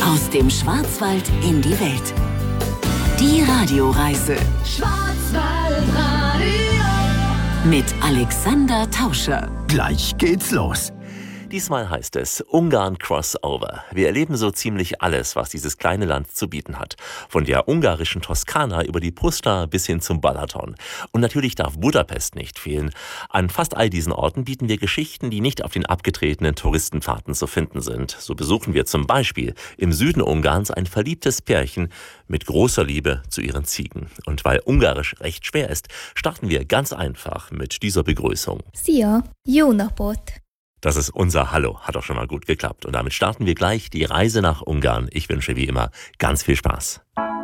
Aus dem Schwarzwald in die Welt. Die Radioreise Schwarzwaldradio mit Alexander Tauscher. Gleich geht's los. Diesmal heißt es Ungarn Crossover. Wir erleben so ziemlich alles, was dieses kleine Land zu bieten hat. Von der ungarischen Toskana über die Puszta bis hin zum Balaton. Und natürlich darf Budapest nicht fehlen. An fast all diesen Orten bieten wir Geschichten, die nicht auf den abgetretenen Touristenfahrten zu finden sind. So besuchen wir zum Beispiel im Süden Ungarns ein verliebtes Pärchen mit großer Liebe zu ihren Ziegen. Und weil Ungarisch recht schwer ist, starten wir ganz einfach mit dieser Begrüßung. Szia! Jó napot! Das ist unser Hallo, hat auch schon mal gut geklappt. Und damit starten wir gleich die Reise nach Ungarn. Ich wünsche wie immer ganz viel Spaß.